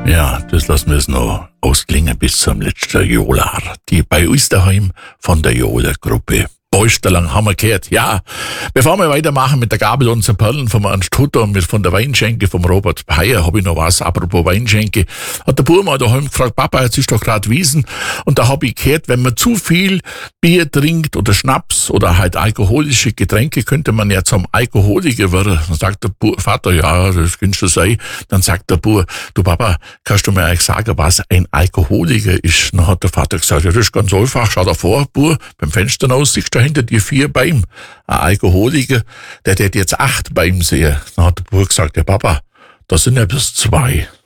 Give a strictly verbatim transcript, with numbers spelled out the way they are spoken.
Ja, das lassen wir es noch ausklingen bis zum letzten Jolar. Die bei uns daheim von der Jola-Gruppe. Bäusterlang haben wir gehört. Ja, bevor wir weitermachen mit der Gabel und den Perlen vom Ernst Hutter und mit von der Weinschenke vom Robert Heyer, habe ich noch was, apropos Weinschenke. Hat der Bub mal daheim gefragt, Papa, jetzt ist doch gerade Wiesen. Und da habe ich gehört, wenn man zu viel Bier trinkt oder Schnaps oder halt alkoholische Getränke, könnte man ja zum Alkoholiker werden. Dann sagt der Bub, Vater, ja, das könnte sein. Dann sagt der Bub, du Papa, kannst du mir eigentlich sagen, was ein Alkoholiker ist? Dann hat der Vater gesagt, ja, das ist ganz einfach. Schau da vor, Bub, beim Fenster aus, siehst du hinter dir vier Beine. Ein Alkoholiker, der hat jetzt acht Beine sehen. Dann hat der Bub gesagt, ja Papa, das sind ja bloß zwei.